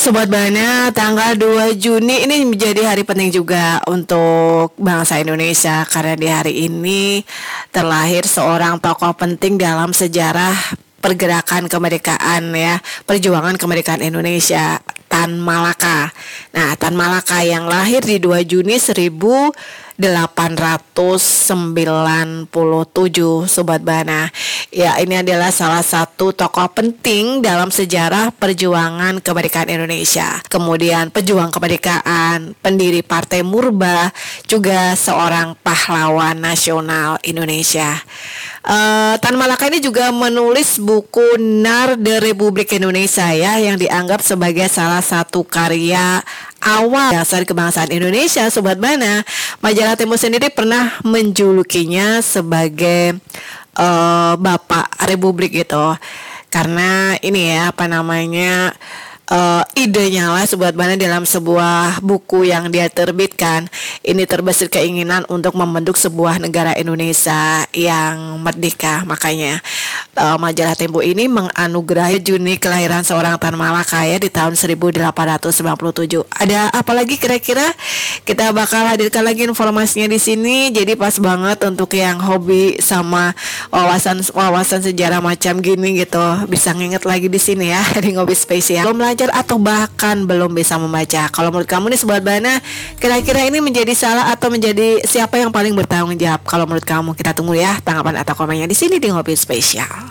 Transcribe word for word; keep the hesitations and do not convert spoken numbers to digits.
Sobat Bana, tanggal dua Juni ini menjadi hari penting juga untuk bangsa Indonesia karena di hari ini terlahir seorang tokoh penting dalam sejarah pergerakan kemerdekaan ya, perjuangan kemerdekaan Indonesia, Tan Malaka. Nah, Tan Malaka yang lahir di dua Juni seribu delapan ratus sembilan puluh tujuh, Sobat Bana. Ya, ini adalah salah satu tokoh penting dalam sejarah perjuangan kemerdekaan Indonesia. Kemudian pejuang kemerdekaan, pendiri Partai Murba, juga seorang pahlawan nasional Indonesia. Uh, Tan Malaka ini juga menulis buku Narda Republik Indonesia ya, yang dianggap sebagai salah satu karya awal dasar kebangsaan Indonesia, Sobat Bana. Majalah Tempo sendiri pernah menjulukinya sebagai uh, Bapak Republik gitu, karena ini ya apa namanya uh, idenya lah, Sobat Bana, dalam sebuah buku yang dia terbitkan ini terbesit keinginan untuk membentuk sebuah negara Indonesia yang merdeka. Makanya uh, majalah Tempo ini menganugerahi Juni kelahiran seorang Tan Malaka ya di tahun seribu delapan ratus sembilan puluh tujuh. Ada apa lagi kira-kira? Kita bakal hadirkan lagi informasinya di sini. Jadi pas banget untuk yang hobi sama wawasan wawasan sejarah macam gini gitu, bisa nginget lagi di sini ya di Ngopi Spesial. Belum belajar atau bahkan belum bisa membaca. Kalau menurut kamu nih Sobat Bana, kira-kira ini menjadi salah atau menjadi siapa yang paling bertanggung jawab? Kalau menurut kamu, kita tunggu ya tanggapan atau komennya di sini di Ngopi Spesial.